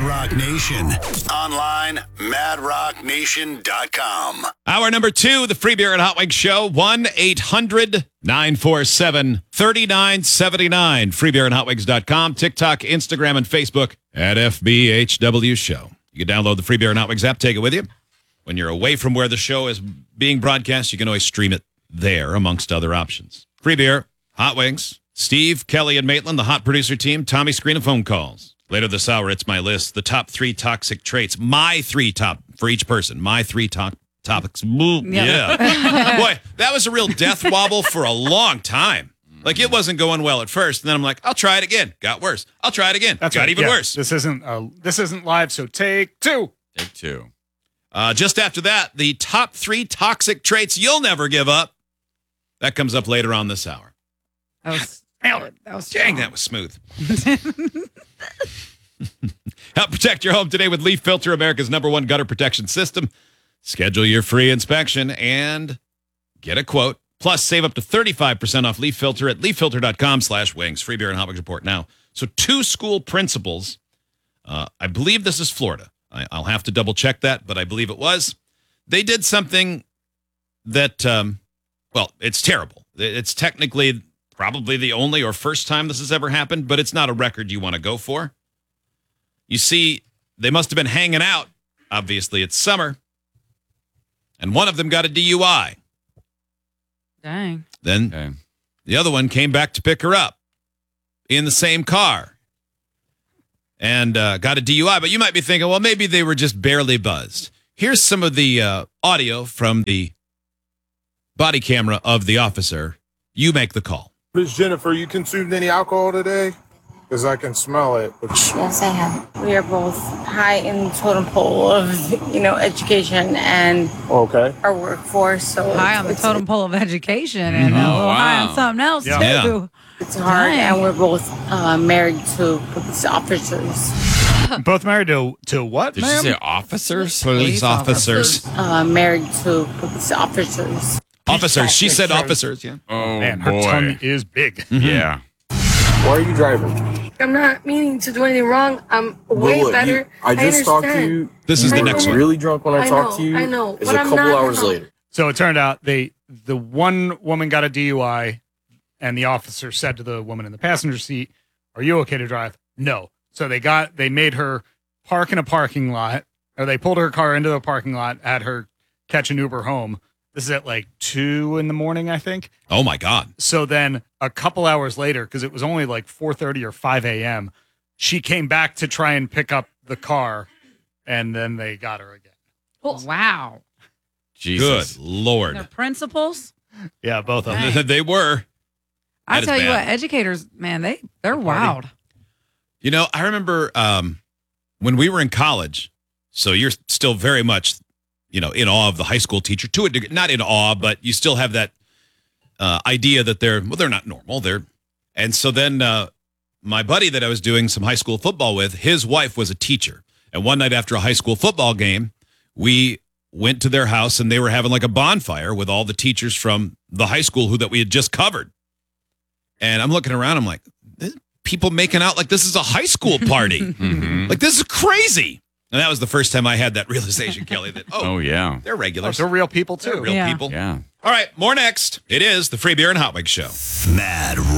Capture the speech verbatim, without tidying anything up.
Rock Nation. Online, mad rock nation dot com. Hour number two, the Free Beer and Hot Wings Show, one eight hundred nine four seven three nine seven nine. free beer and hot wings dot com, TikTok, Instagram, and Facebook at F B H W Show. You can download the Free Beer and Hot Wings app, take it with you. When you're away from where the show is being broadcast, you can always stream it there, amongst other options. Free Beer, Hot Wings, Steve, Kelly, and Maitland, the hot producer team, Tommy screening phone calls. Later this hour, it's my list, the top three toxic traits, my three top for each person, my three top topics. Yeah. yeah. Boy, that was a real death wobble for a long time. Like, it wasn't going well at first, and then I'm like, I'll try it again. Got worse. I'll try it again. That's Got right. even Yeah. worse. This isn't uh, this isn't live, so take two. Take two. Uh, just after that, the top three toxic traits you'll never give up. That comes up later on this hour. That was, That was Dang, that was smooth. Help protect your home today with Leaf Filter, America's number one gutter protection system. Schedule your free inspection and get a quote. Plus, save up to thirty-five percent off Leaf Filter at leaf filter dot com slash wings. Free Beer and Hot Wings report now. So two school principals, uh, I believe this is Florida. I, I'll have to double check that, but I believe it was. They did something that, um, well, it's terrible. It's technically probably the only or first time this has ever happened, but it's not a record you want to go for. You see, they must have been hanging out. Obviously, it's summer. And one of them got a D U I. Dang. Then Okay. the other one came back to pick her up in the same car and uh, got a D U I. But you might be thinking, well, maybe they were just barely buzzed. Here's some of the uh, audio from the body camera of the officer. You make the call. Miss Jennifer, you consumed any alcohol today? Because I can smell it. Yes, I have. We are both high in the totem pole of, you know, education and Okay. our workforce. So High on the it's, totem pole of education and a Oh, little high wow. on something else, Yeah. too. it's hard, Dang. and we're both uh, married to police officers. Both married to to what, Did you ma'am? say officers? Police officers. Uh, married to police officers. Officers. She said Officers. officers, yeah. Oh, Man, her boy. tongue is big. Yeah. Why are you driving? I'm not meaning to do anything wrong. I'm way Look, better. you- I just talked to understand. you. This is You the were next one. really drunk when I, I talked know, to you. I know, It's but a I'm couple not hours now. later. So it turned out they the one woman got a D U I, and the officer said to the woman in the passenger seat, "Are you okay to drive?" No. So they got they made her park in a parking lot, or they pulled her car into the parking lot, had her catch an Uber home. This is at like two in the morning, I think. Oh, my God. So then a couple hours later, because it was only like four thirty or five a.m., she came back to try and pick up the car, and then they got her again. Wow. Jesus. Good Lord. They're principals? Yeah, both of them. Dang. They were. I That is tell you bad. what, educators, man, they, they're party. wild. You know, I remember um, when we were in college, so you're still very much, you know, in awe of the high school teacher to a degree, not in awe, but you still have that uh, idea that they're, well, they're not normal. They're, and so then uh, my buddy that I was doing some high school football with, his wife was a teacher. And one night after a high school football game, we went to their house and they were having like a bonfire with all the teachers from the high school who that we had just covered. And I'm looking around, I'm like, "This- people making out like this is a high school party. Mhm. Like, this is crazy. And that was the first time I had that realization, Kelly, that, oh, Oh, yeah. they're regulars. They're real people, They're too. real Yeah. people. Yeah. All right, more next. It is the Free Beer and Hot Wings Show. Mad